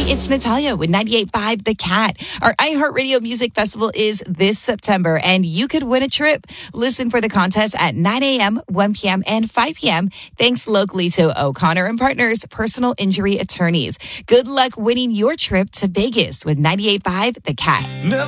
it's Natalia with 98.5 The Cat. Our iHeartRadio Music Festival is this September, and you could win a trip. Listen for the contest at 9 a.m., 1 p.m., and 5 p.m. Thanks locally to O'Connor and Partners Personal Injury Attorneys. Good luck winning your trip to Vegas with 98.5 The Cat. Never